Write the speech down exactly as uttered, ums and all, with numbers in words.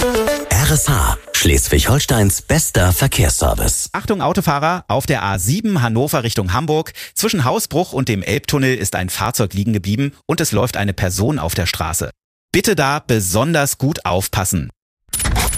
R S H, Schleswig-Holsteins bester Verkehrsservice. Achtung Autofahrer, auf der A sieben Hannover Richtung Hamburg. Zwischen Hausbruch und dem Elbtunnel ist ein Fahrzeug liegen geblieben und es läuft eine Person auf der Straße. Bitte da besonders gut aufpassen.